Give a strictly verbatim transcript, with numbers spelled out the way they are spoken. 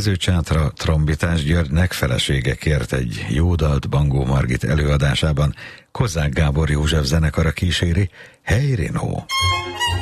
Mezőcsátra trombitás Györgynek felesége kért egy jó dalt Bangó Margit előadásában. Kozzák Gábor József zenekara kíséri, Hey Rinó!